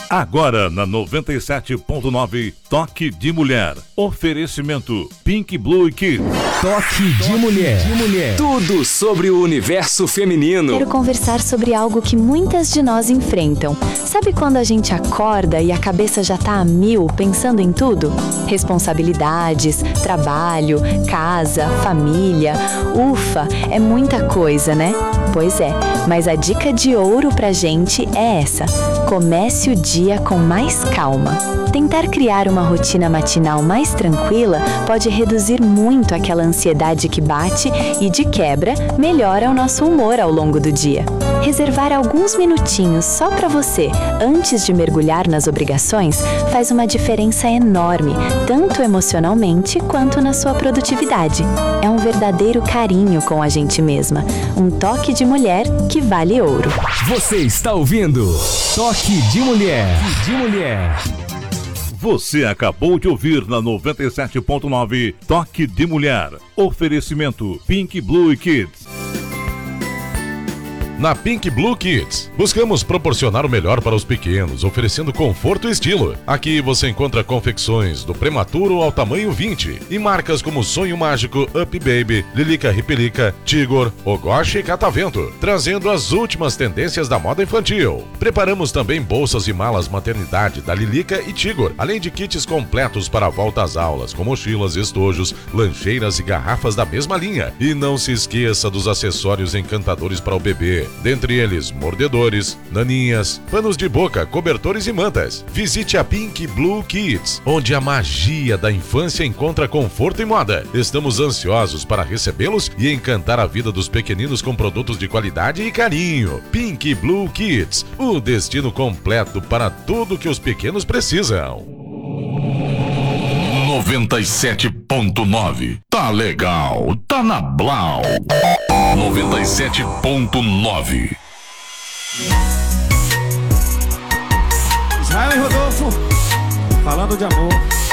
Agora na 97.9, Toque de Mulher. Oferecimento Pink Blue Kids. Toque de Mulher. Tudo sobre o universo feminino. Quero conversar sobre algo que muitas de nós enfrentam. Sabe quando a gente acorda e a cabeça já tá a mil pensando em tudo? Responsabilidades, trabalho, casa, família. Ufa, é muita coisa, né? Pois é, mas a dica de ouro pra gente é essa: comece o dia com mais calma. Tentar criar uma rotina matinal mais tranquila pode reduzir muito aquela ansiedade que bate e, de quebra, melhora o nosso humor ao longo do dia. Reservar alguns minutinhos só para você antes de mergulhar nas obrigações faz uma diferença enorme, tanto emocionalmente quanto na sua produtividade. É um verdadeiro carinho com a gente mesma. Um toque de mulher que vale ouro. Você está ouvindo Toque de Mulher. Você acabou de ouvir na 97.9 Toque de Mulher. Oferecimento Pink Blue Kids. Na Pink Blue Kids, buscamos proporcionar o melhor para os pequenos, oferecendo conforto e estilo. Aqui você encontra confecções do prematuro ao tamanho 20 e marcas como Sonho Mágico, Up Baby, Lilica Ripelica, Tigor, Ogoshi e Catavento, trazendo as últimas tendências da moda infantil. Preparamos também bolsas e malas maternidade da Lilica e Tigor, além de kits completos para a volta às aulas, com mochilas, estojos, lancheiras e garrafas da mesma linha. E não se esqueça dos acessórios encantadores para o bebê. Dentre eles, mordedores, naninhas, panos de boca, cobertores e mantas. Visite a Pink Blue Kids, onde a magia da infância encontra conforto e moda. Estamos ansiosos para recebê-los e encantar a vida dos pequeninos com produtos de qualidade e carinho. Pink Blue Kids, o destino completo para tudo que os pequenos precisam. 97.9. Tá legal, tá na Blau. 97.9. Israel e Rodolfo, falando de amor.